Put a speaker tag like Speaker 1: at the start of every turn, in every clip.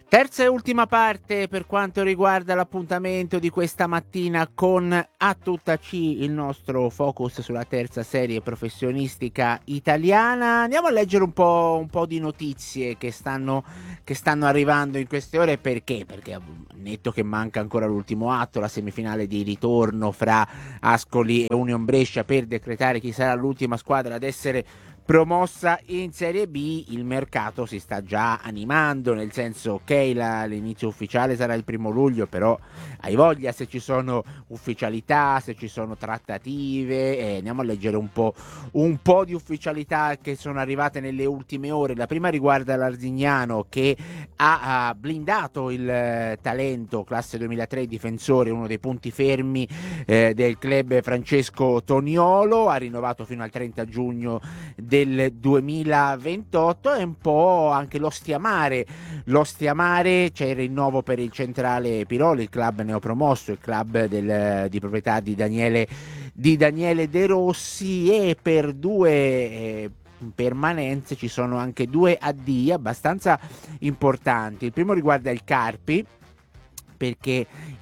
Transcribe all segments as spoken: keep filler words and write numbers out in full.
Speaker 1: Terza e ultima parte per quanto riguarda l'appuntamento di questa mattina con A Tutta C, il nostro focus sulla terza serie professionistica italiana. Andiamo a leggere un po', un po' di notizie che stanno, che stanno arrivando in queste ore. Perché? Perché netto che manca ancora l'ultimo atto, la semifinale di ritorno fra Ascoli e Union Brescia per decretare chi sarà l'ultima squadra ad essere promossa in Serie B. Il mercato si sta già animando, nel senso, ok, la, l'inizio ufficiale sarà il primo luglio, però hai voglia, se ci sono ufficialità, se ci sono trattative. Eh, andiamo a leggere un po', un po' di ufficialità che sono arrivate nelle ultime ore. La prima riguarda l'Arzignano, che ha, ha blindato il eh, talento classe duemilatré difensore, uno dei punti fermi eh, del club, Francesco Toniolo. Ha rinnovato fino al trenta giugno del duemilaventotto. E un po' anche l'Ostiamare l'Ostiamare c'è il rinnovo per il Centrale Piroli, il club neopromosso, il club del, di proprietà di Daniele di Daniele De Rossi. E per due eh, permanenze ci sono anche due addii abbastanza importanti. Il primo riguarda il Carpi, perché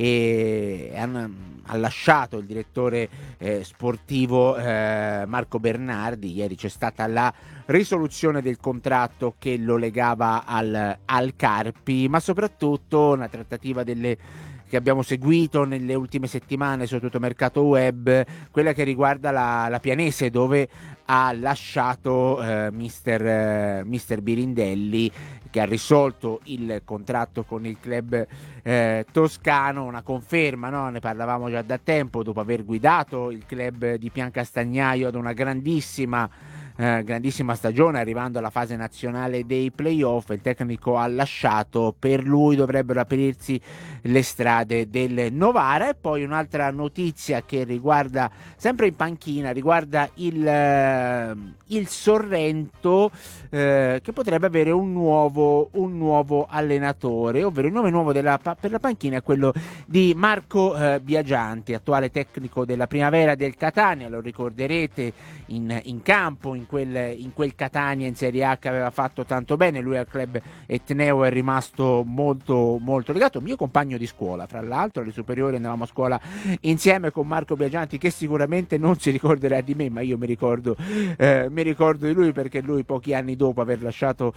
Speaker 1: eh, hanno, ha lasciato il direttore eh, sportivo eh, Marco Bernardi. Ieri c'è stata la risoluzione del contratto che lo legava al, al Carpi, ma soprattutto una trattativa delle che abbiamo seguito nelle ultime settimane, soprattutto mercato web, quella che riguarda la, la Pianese, dove ha lasciato eh, mister, eh, mister Birindelli, che ha risolto il contratto con il club eh, toscano. Una conferma, no? Ne parlavamo già da tempo, dopo aver guidato il club di Piancastagnaio ad una grandissima Eh, grandissima stagione, arrivando alla fase nazionale dei playoff. Il tecnico ha lasciato, per lui dovrebbero aprirsi le strade del Novara. E poi un'altra notizia che riguarda, sempre in panchina, riguarda il, eh, il Sorrento, eh, che potrebbe avere un nuovo, un nuovo allenatore, ovvero il nome nuovo della, per la panchina è quello di Marco eh, Biagianti, attuale tecnico della Primavera del Catania. Lo ricorderete in, in campo in quel, in quel Catania in Serie A che aveva fatto tanto bene. Lui al club etneo è rimasto molto molto legato, mio compagno di scuola, fra l'altro alle superiori andavamo a scuola insieme con Marco Biagianti, che sicuramente non si ricorderà di me, ma io mi ricordo, eh, mi ricordo di lui, perché lui pochi anni dopo aver lasciato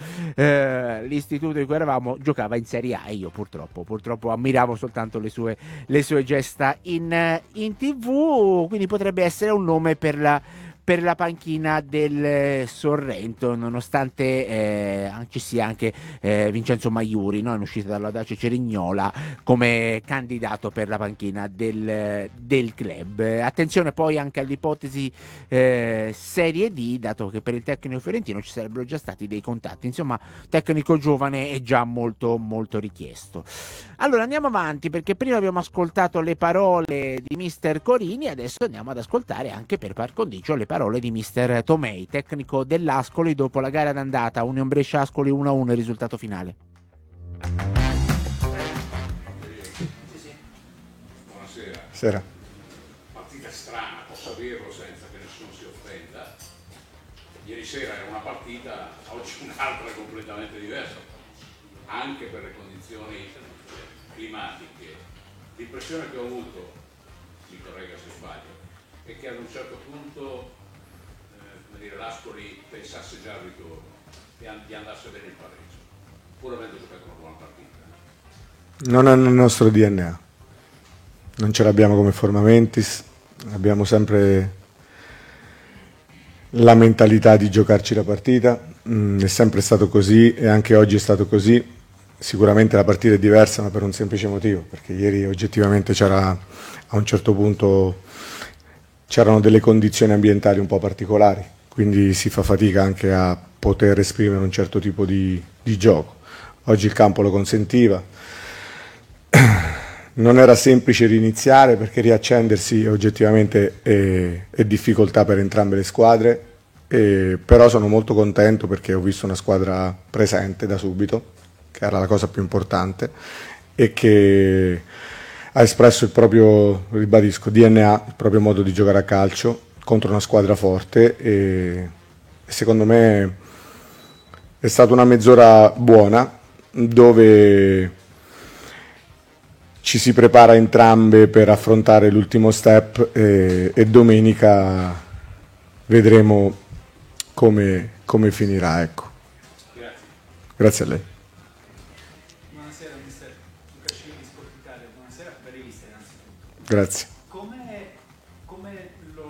Speaker 1: eh, l'istituto in cui eravamo giocava in Serie A, e io purtroppo purtroppo ammiravo soltanto le sue, le sue gesta in, in tv. Quindi potrebbe essere un nome per la per la panchina del Sorrento, nonostante eh, ci sia anche eh, Vincenzo Maiuri, no? In uscita dalla Dacia Cerignola come candidato per la panchina del, del club. Attenzione poi anche all'ipotesi eh, Serie D, dato che per il tecnico fiorentino ci sarebbero già stati dei contatti. Insomma, tecnico giovane è già molto molto richiesto. Allora andiamo avanti, perché prima abbiamo ascoltato le parole di mister Corini, adesso andiamo ad ascoltare anche per par condicio le parole di mister Tomei, tecnico dell'Ascoli, dopo la gara d'andata Union Brescia Ascoli uno a uno, il risultato finale.
Speaker 2: Buonasera.
Speaker 3: Sera.
Speaker 2: Partita strana, posso dirlo senza che nessuno si offenda. Ieri sera era una partita, oggi un'altra completamente diversa, anche per le condizioni climatiche. L'impressione che ho avuto, mi corregga se sbaglio, è che ad un certo punto eh, come dire, l'Ascoli pensasse già al ritorno e gli andasse bene il pareggio, pur avendo giocato una buona partita.
Speaker 3: Non è nel nostro D N A, non ce l'abbiamo come forma mentis, abbiamo sempre la mentalità di giocarci la partita, mm, è sempre stato così e anche oggi è stato così. Sicuramente la partita è diversa, ma per un semplice motivo, perché ieri oggettivamente c'era, a un certo punto c'erano delle condizioni ambientali un po' particolari, quindi si fa fatica anche a poter esprimere un certo tipo di, di gioco. Oggi il campo lo consentiva, non era semplice riniziare perché riaccendersi oggettivamente è, è difficoltà per entrambe le squadre, e, però sono molto contento perché ho visto una squadra presente da subito, che era la cosa più importante, e che ha espresso il proprio, ribadisco, D N A, il proprio modo di giocare a calcio contro una squadra forte, e, e secondo me è stata una mezz'ora buona, dove ci si prepara entrambe per affrontare l'ultimo step e, e domenica vedremo come, come finirà. Ecco.
Speaker 2: Grazie.
Speaker 3: Grazie a lei.
Speaker 4: Buonasera mister Lucascini, Sport Italia, buonasera, belle viste innanzitutto.
Speaker 3: Grazie.